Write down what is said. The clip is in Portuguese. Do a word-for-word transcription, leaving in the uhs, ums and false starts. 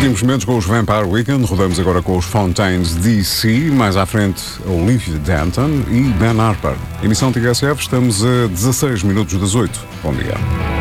últimos momentos com os Vampire Weekend, rodamos agora com os Fontaines D C, mais à frente a Olivia Danton e Ben Harper. Emissão T H S F, estamos a dezasseis minutos das oito. Bom dia.